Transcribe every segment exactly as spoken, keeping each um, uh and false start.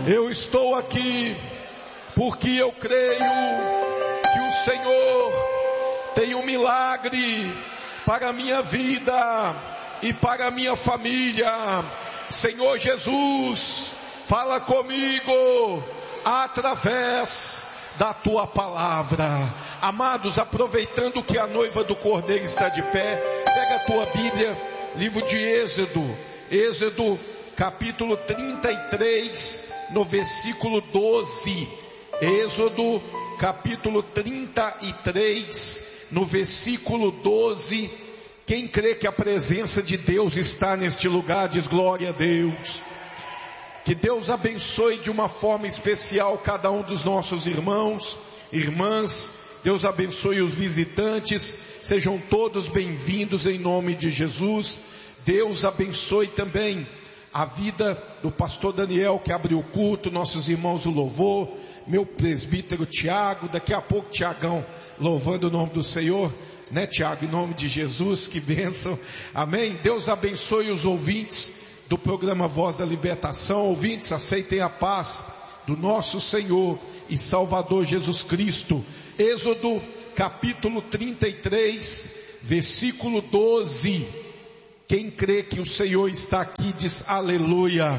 Eu estou aqui porque eu creio que o Senhor tem um milagre para a minha vida e para a minha família. Senhor Jesus, fala comigo através da tua palavra. Amados, aproveitando que a noiva do Cordeiro está de pé, pega a tua Bíblia, livro de Êxodo, Êxodo capítulo trinta e três, no versículo doze. Êxodo capítulo trinta e três, no versículo doze. Quem crê que a presença de Deus está neste lugar, diz glória a Deus. Que Deus abençoe de uma forma especial cada um dos nossos irmãos, irmãs. Deus abençoe os visitantes, sejam todos bem-vindos em nome de Jesus. Deus abençoe também a vida do pastor Daniel, que abriu o culto, nossos irmãos do louvor, meu presbítero Tiago, daqui a pouco Tiagão louvando o nome do Senhor, né Tiago, em nome de Jesus, que bênção, amém. Deus abençoe os ouvintes do programa Voz da Libertação. Ouvintes, aceitem a paz do nosso Senhor e Salvador Jesus Cristo. Êxodo capítulo trinta e três, versículo doze. Quem crê que o Senhor está aqui diz aleluia.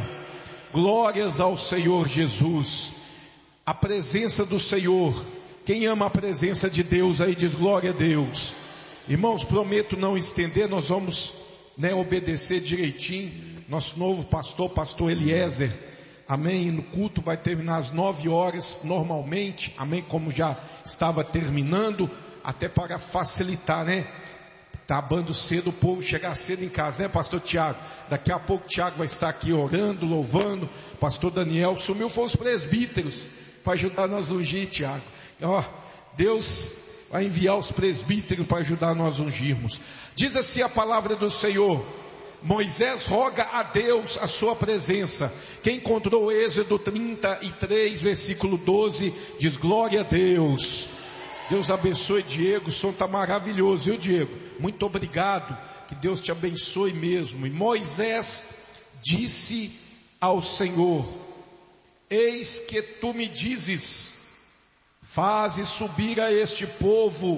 Glórias ao Senhor Jesus. A presença do Senhor. Quem ama a presença de Deus aí diz glória a Deus. Irmãos, prometo não estender, nós vamos né, obedecer direitinho. Nosso novo pastor, pastor Eliezer, amém, no culto vai terminar às nove horas, normalmente, amém, como já estava terminando, até para facilitar, né, acabando cedo, o povo chegar cedo em casa, né, pastor Tiago? Daqui a pouco o Tiago vai estar aqui orando, louvando, pastor Daniel, sumiu foram os presbíteros, para ajudar nós a ungir, Tiago. Ó, Deus vai enviar os presbíteros para ajudar nós a ungirmos. Diz assim a palavra do Senhor: Moisés roga a Deus a sua presença. Quem encontrou Êxodo trinta e três, versículo doze, diz glória a Deus. Deus abençoe Diego, o som está maravilhoso, viu Diego? Muito obrigado, que Deus te abençoe mesmo. E Moisés disse ao Senhor: eis que tu me dizes, faze subir a este povo,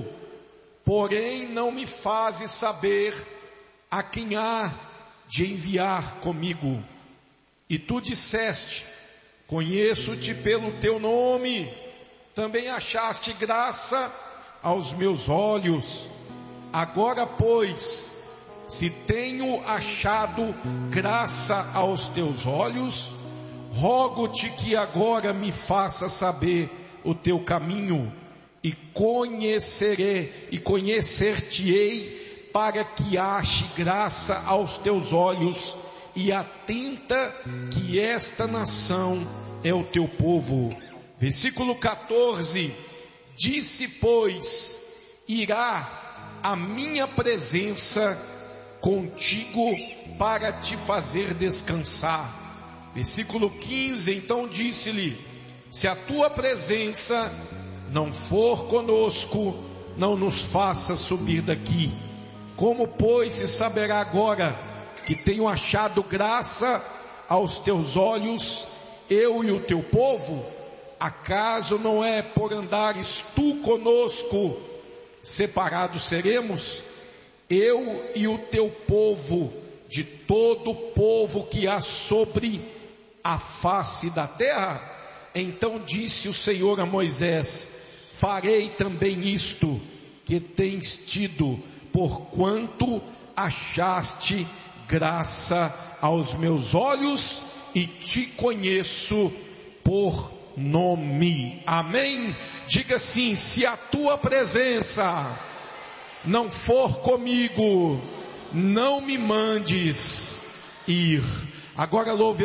porém não me fazes saber a quem há de enviar comigo. E tu disseste, conheço-te pelo teu nome, também achaste graça aos meus olhos. Agora, pois, se tenho achado graça aos teus olhos, rogo-te que agora me faça saber o teu caminho, e conhecerei, e conhecer-te-ei, para que ache graça aos teus olhos, e atenta que esta nação é o teu povo. Versículo quatorze, disse pois, irá a minha presença contigo para te fazer descansar. Versículo quinze, então disse-lhe, se a tua presença não for conosco, não nos faça subir daqui. Como pois se saberá agora que tenho achado graça aos teus olhos, eu e o teu povo? Acaso não é por andares tu conosco, separados seremos, eu e o teu povo, de todo o povo que há sobre a face da terra? Então disse o Senhor a Moisés, farei também isto que tens tido, porquanto achaste graça aos meus olhos e te conheço por nome. Amém? Diga assim, se a tua presença não for comigo, não me mandes ir. Agora louve